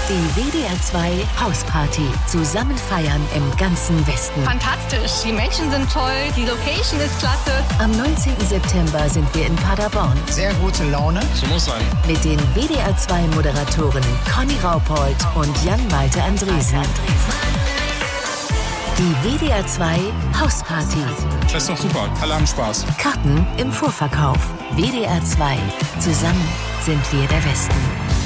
Die WDR 2 Hausparty. Zusammen feiern im ganzen Westen. Fantastisch. Die Menschen sind toll. Die Location ist klasse. Am 19. September sind wir in Paderborn. Sehr gute Laune. So muss sein. Mit den WDR 2 Moderatoren Conny Raupold und Jan-Malte Andresen. Die WDR 2 Hausparty. Das ist doch super. Alle haben Spaß. Karten im Vorverkauf. WDR 2. Zusammen sind wir der Westen.